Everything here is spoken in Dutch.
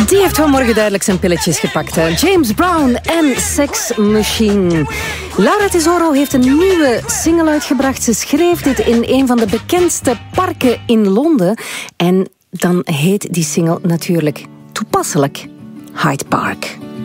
Die heeft vanmorgen duidelijk zijn pilletjes gepakt. Hè? James Brown en Sex Machine. Laura Tesoro heeft een nieuwe single uitgebracht. Ze schreef dit in een van de bekendste parken in Londen. En dan heet die single natuurlijk toepasselijk Hyde Park.